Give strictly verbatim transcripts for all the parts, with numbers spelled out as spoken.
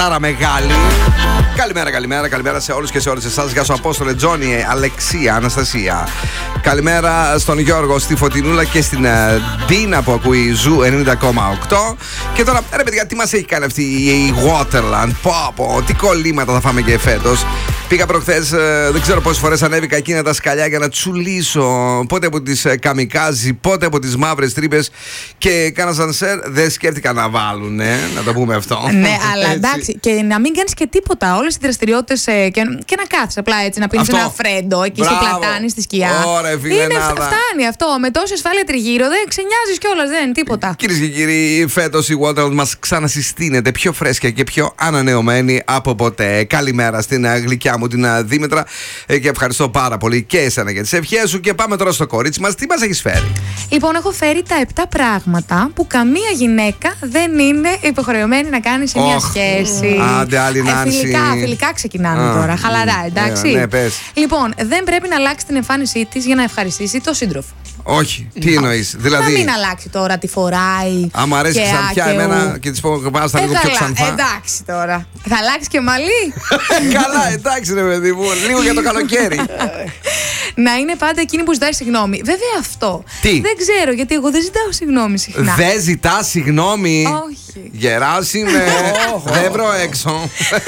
Άρα μεγάλη. Καλημέρα, καλημέρα, καλημέρα σε όλους και σε όλες εσάς. Γεια σου, Απόστολε, Τζόνι, Αλεξία, Αναστασία. Καλημέρα στον Γιώργο, στη Φωτεινούλα και στην Ντίνα που ακούει Ζου ενενήντα κόμμα οκτώ. Και τώρα, ρε παιδιά, τι μας έχει κάνει αυτή η Waterland. Πω, πω, τι κολλήματα θα φάμε και φέτος. Πήγα προχθές, δεν ξέρω πόσες φορές ανέβηκα εκείνα τα σκαλιά για να τσουλήσω. Πότε από τις καμικάζι, πότε από τις μαύρες τρύπες. Και κάνα σανσέρ, δεν σκέφτηκα να βάλουν, ε, να το πούμε αυτό. Ναι, αλλά εντάξει, και να μην κάνεις και τίποτα. Όλες οι δραστηριότητες ε, και, και να κάθεις απλά έτσι, να πίνεις ένα φρέντο εκεί στο πλατάνι, στη σκιά. Ωραία, φίλε, είναι, φτάνει αυτό. Με τόση ασφάλεια τριγύρω δεν ξενιάζεις κιόλας, δεν είναι τίποτα. Κυρίες και κύριοι, φέτος η Waterland μας ξανασυστήνεται πιο φρέσκια και πιο ανανεωμένη από ποτέ. Καλημέρα στην γλυκιά μου την Δήμητρα και ευχαριστώ πάρα πολύ και εσένα για τις ευχές σου. Και πάμε τώρα στο κορίτσι μας. Τι μας έχεις φέρει? Λοιπόν, έχω φέρει τα επτά πράγματα που καμία γυναίκα δεν είναι υποχρεωμένη να κάνει σε μια oh. σχέση. Άντε, άλλη Νάνση. Ε, φιλικά, φιλικά ξεκινάμε ah. τώρα. Χαλαρά, εντάξει. Yeah, ναι, πες. Λοιπόν, δεν πρέπει να αλλάξει την εμφάνισή της για να ευχαριστήσει το σύντροφο. Όχι, τι εννοείς? Δηλαδή. Να μην αλλάξει τώρα τι φοράει. Άμα αρέσει ξανθιά εμένα και της πω βάζω τα λίγο πιο ξανθά. Εντάξει τώρα. Θα αλλάξει και μαλλί. Καλά, εντάξει ρε παιδί μου. Λίγο για το καλοκαίρι. Να είναι πάντα εκείνη που ζητάει συγγνώμη. Βέβαια αυτό. Τι? Δεν ξέρω, γιατί εγώ δεν ζητάω συγγνώμη συχνά. Δεν ζητά συγγνώμη? Όχι. Γεράσιμε. Δεν βρω έξω.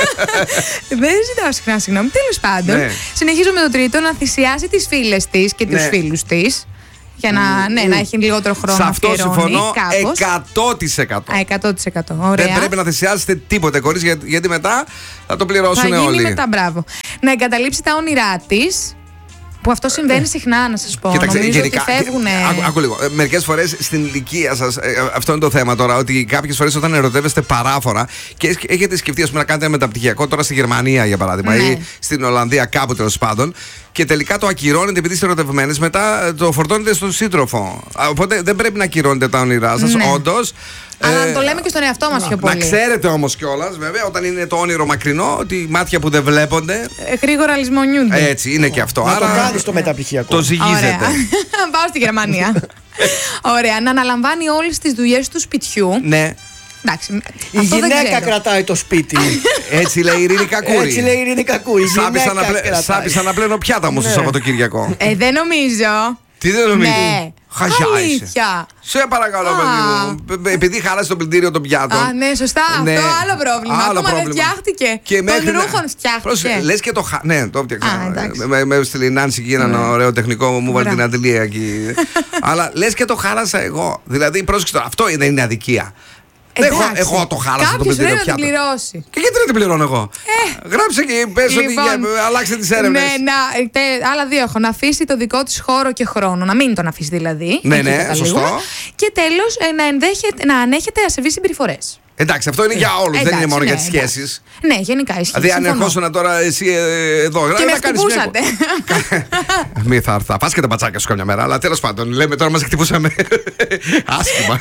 Δεν ζητάω συχνά συγγνώμη. Τέλος πάντων. Ναι. Συνεχίζω με το τρίτο, να θυσιάσει τις φίλες της και τους ναι. φίλους της. Για να, mm, ναι, mm. να έχει λιγότερο χρόνο. Σε αυτό συμφωνώ κάπως. εκατό τοις εκατό. Α, εκατό τοις εκατό. Ωραία. Δεν πρέπει να θυσιάσετε τίποτε, κορίτσια, γιατί, γιατί μετά θα το πληρώσουν θα όλοι. Θα γίνει μετά, μπράβο. Να εγκαταλείψει τα όνειρά της. Που αυτό συμβαίνει συχνά, να σας πω. Κοίταξε, νομίζω γενικά, ότι φεύγουνε. Άκου, άκου λίγο. Μερικές φορές στην ηλικία σας, ε, αυτό είναι το θέμα τώρα, ότι κάποιες φορές όταν ερωτεύεστε παράφορα και έχετε σκεφτεί, ας πούμε, να κάνετε ένα μεταπτυχιακό τώρα στη Γερμανία, για παράδειγμα, ναι. ή στην Ολλανδία, κάπου τέλος πάντων, και τελικά το ακυρώνετε επειδή είστε ερωτευμένες, μετά το φορτώνετε στον σύντροφο. Οπότε δεν πρέπει να ακυρώνετε τα όνειρά σας, ναι. όντως. Αλλά ε, το λέμε και στον εαυτό μας πιο πολύ. Να ξέρετε όμως κιόλας, βέβαια, όταν είναι το όνειρο μακρινό, ότι μάτια που δεν βλέπονται. Ε, γρήγορα λησμονιούνται. Έτσι, είναι και αυτό. Να άρα το κάνεις το μεταπτυχιακό. Το ζυγίζετε. Πάω στη Γερμανία. Ωραία, να αναλαμβάνει όλες τις δουλειές του σπιτιού. Ναι. Εντάξει, η γυναίκα κρατάει το σπίτι. Έτσι λέει η Ειρήνη Κακούρη. Έτσι λέει η Ειρήνη Κακούρη. Σάπισα να πλένω πιάτα μου στο Σαββατοκύριακο. Ε, δεν νομίζω. Τι δεν νομίζεις? Ναι. Χαζιά. Σε παρακαλώ, παιδί μου. Επειδή χάλασε το πλυντήριο των πιάτων. Α, ναι, σωστά. Ναι. Αυτό άλλο πρόβλημα. Άλλο Ακόμα πρόβλημα. δεν φτιάχτηκε. Και των μέχρι ρούχων φτιάχτηκε. Λες και το χα... Ναι, το έφτιαξα. Με, με έστειλε η Νάνση εκεί έναν ωραίο τεχνικό, μου βάλει την αντιλία εκεί. Αλλά λες και το χάλασα εγώ. Δηλαδή, πρόσεξε τώρα, αυτό δεν είναι αδικία. Εγώ, εγώ το χάλασα το πλυντήριο πιάτων. Κάποιος πρέπει να την πληρώσει. Και γιατί δεν την πληρώνω εγώ? Ε, Γράψε και πες λοιπόν, ότι για, αλλάξτε τις έρευνες. Ναι, να, τε, άλλα δύο έχω. Να αφήσει το δικό της χώρο και χρόνο. Να μην τον αφήσει δηλαδή. Ναι, ναι, σωστό. Και τέλος, να, ενδέχεται, να ανέχεται ασεβείς συμπεριφορές. Εντάξει, αυτό είναι για όλους, δεν είναι μόνο ναι, για τις σχέσεις. Ναι, γενικά ισχύει. Δηλαδή, αν ερχόσουν τώρα εσύ εδώ, και με χτυπούσατε. Μη θα, θα πας και τα πατσάκια σου καμιά μέρα, αλλά τέλος πάντων, λέμε τώρα μας χτυπούσαμε άσχημα.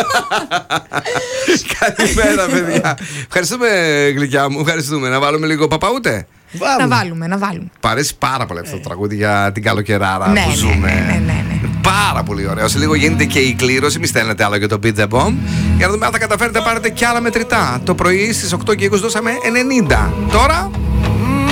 Καλημέρα, παιδιά. Ευχαριστούμε, γλυκιά μου, ευχαριστούμε. Να βάλουμε λίγο παπαούτε. Να βάλουμε, να βάλουμε. Παρ' αρέσει πάρα πολύ αυτό το τραγούδι για την καλοκαιράρα ναι, που ζούμε. Ναι, ναι, ναι, ναι. Πάρα πολύ ωραίο. Σε λίγο γίνεται και η κλήρωση. Μη στέλνετε άλλο για το Pizza Bomb. Για να δούμε αν θα καταφέρετε να πάρετε κι άλλα μετρητά. Το πρωί στις οκτώ και είκοσι δώσαμε ενενήντα. Τώρα